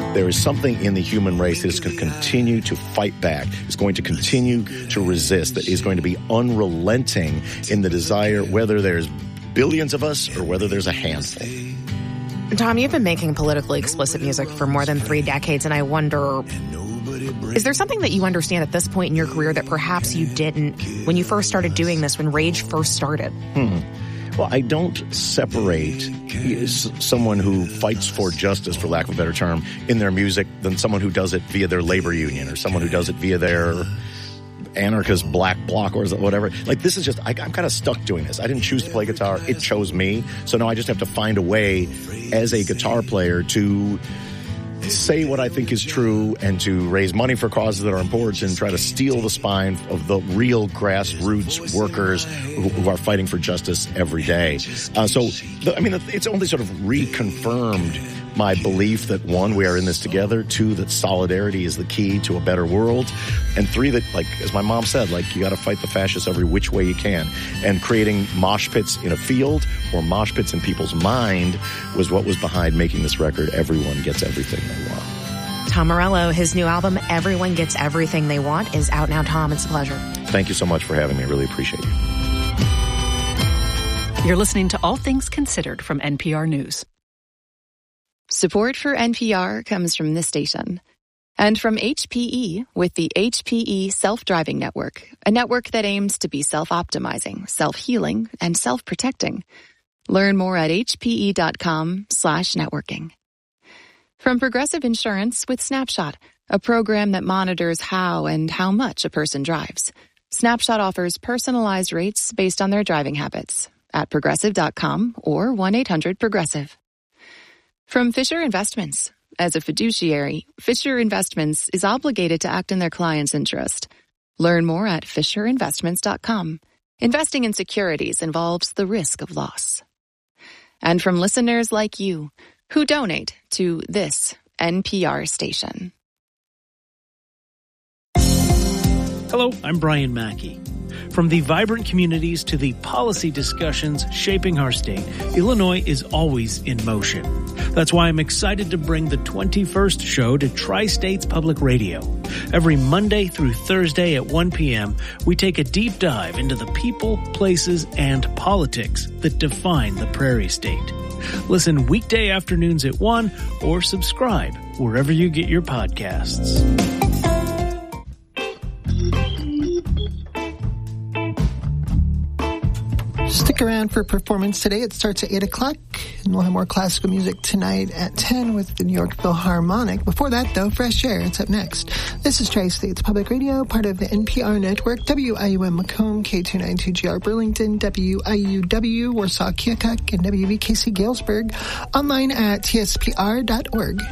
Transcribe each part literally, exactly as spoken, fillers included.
there is something in the human race that is going to continue to fight back, is going to continue to resist, that is going to be unrelenting in the desire, whether there's billions of us or whether there's a handful. Tom, you've been making politically explicit music for more than three decades, and I wonder, is there something that you understand at this point in your career that perhaps you didn't when you first started doing this, when Rage first started? Hmm. Well, I don't separate someone who fights for justice, for lack of a better term, in their music than someone who does it via their labor union or someone who does it via their anarchist black bloc or whatever. Like, this is just, I, I'm kind of stuck doing this. I didn't choose to play guitar. It chose me. So now I just have to find a way as a guitar player to say what I think is true and to raise money for causes that are important and try to steal the spine of the real grassroots workers who, who are fighting for justice every day. Uh, so, the, I mean, it's only sort of reconfirmed my belief that, one, we are in this together, two, that solidarity is the key to a better world, and three, that, like, as my mom said, like, you got to fight the fascists every which way you can. And creating mosh pits in a field or mosh pits in people's mind was what was behind making this record, Everyone Gets Everything They Want. Tom Morello, his new album, Everyone Gets Everything They Want, is out now. Tom, it's a pleasure. Thank you so much for having me. I really appreciate you. You're listening to All Things Considered from N P R News. Support for N P R comes from this station and from H P E with the H P E Self-Driving Network, a network that aims to be self-optimizing, self-healing, and self-protecting. Learn more at hpe.com slash networking. From Progressive Insurance with Snapshot, a program that monitors how and how much a person drives. Snapshot offers personalized rates based on their driving habits at progressive dot com or one eight hundred progressive. From Fisher Investments. As a fiduciary, Fisher Investments is obligated to act in their client's interest. Learn more at fisher investments dot com. Investing in securities involves the risk of loss. And from listeners like you, who donate to this N P R station. Hello, I'm Brian Mackey. From the vibrant communities to the policy discussions shaping our state, Illinois is always in motion. That's why I'm excited to bring the twenty-first show to Tri-States Public Radio. Every Monday through Thursday at one p.m., we take a deep dive into the people, places, and politics that define the Prairie State. Listen weekday afternoons at one or subscribe wherever you get your podcasts. Stick around for performance today. It starts at eight o'clock, and we'll have more classical music tonight at ten with the New York Philharmonic. Before that, though, Fresh Air. It's up next. This is Tri-States Public Radio, part of the N P R network, W I U M Macomb, K two ninety-two G R Burlington, W I U W Warsaw Keokuk, and W V K C Galesburg. Online at T S P R dot org.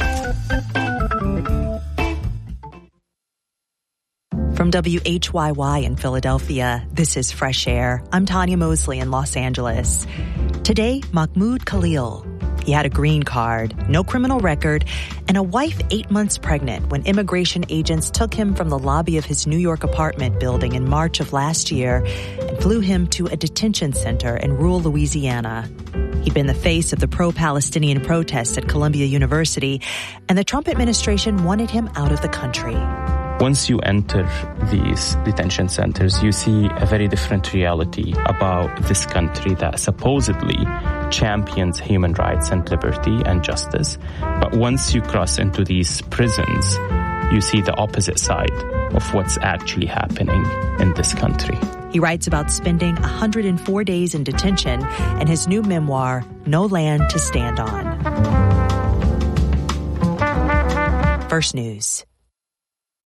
From W H Y Y in Philadelphia, this is Fresh Air. I'm Tanya Mosley in Los Angeles. Today, Mahmoud Khalil. He had a green card, no criminal record, and a wife eight months pregnant when immigration agents took him from the lobby of his New York apartment building in March of last year and flew him to a detention center in rural Louisiana. He'd been the face of the pro-Palestinian protests at Columbia University, and the Trump administration wanted him out of the country. Once you enter these detention centers, you see a very different reality about this country that supposedly champions human rights and liberty and justice. But once you cross into these prisons, you see the opposite side of what's actually happening in this country. He writes about spending one hundred four days in detention in his new memoir, No Land to Stand On. First News.